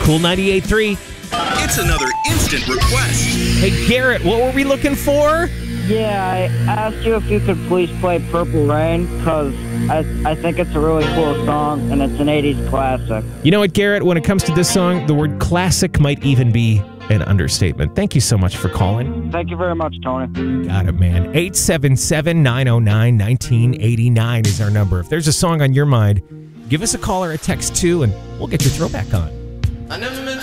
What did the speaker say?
Cool 98.3. It's another instant request. Hey, Garrett, what were we looking for? Yeah, I asked you if you could please play Purple Rain, because I think it's a really cool song, and it's an 80s classic. You know what, Garrett? When it comes to this song, the word classic might even be an understatement. Thank you so much for calling. Thank you very much, Tony. Got it, man. 877-909-1989 is our number. If there's a song on your mind, give us a call or a text too, and we'll get your throwback on. I never meant